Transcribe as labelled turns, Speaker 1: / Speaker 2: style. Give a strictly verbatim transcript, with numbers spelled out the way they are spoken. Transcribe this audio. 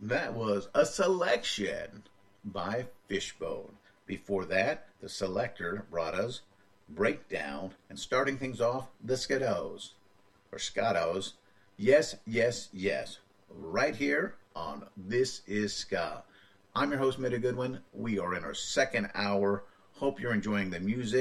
Speaker 1: That was a selection by Fishbone. Before that, the selector brought us Breakdown, and starting things off, the Skados, or Skados. Yes, yes, yes. Right here on This Is Ska. I'm your host, Mitty Goodwin. We are in our second hour. Hope you're enjoying the music.